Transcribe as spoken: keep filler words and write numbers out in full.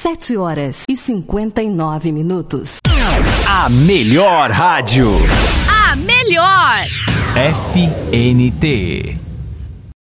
Sete horas e cinquenta e nove minutos. A melhor rádio. A melhor. F N T.